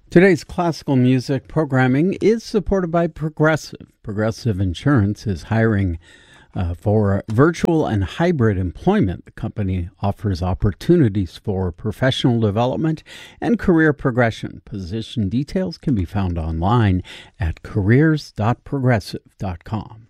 Today's classical music programming is supported by Progressive. Progressive Insurance is hiring for virtual and hybrid employment. The company offers opportunities for professional development and career progression. Position details can be found online at careers.progressive.com.